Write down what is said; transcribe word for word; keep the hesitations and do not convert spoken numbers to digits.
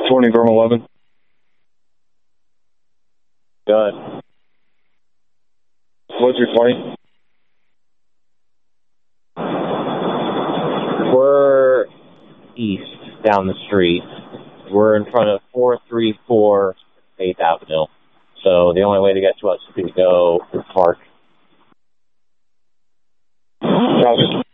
twenty from eleven. Good. What's your flight? We're east down the street. We're in front of four three four eighth Avenue. So the only way to get to us would be to go to the park. Copy.